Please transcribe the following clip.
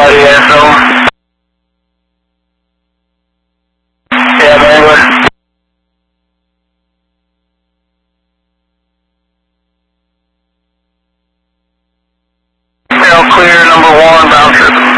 Buddy, so. Yeah, Wrangler. Clear, number 1, bouncer.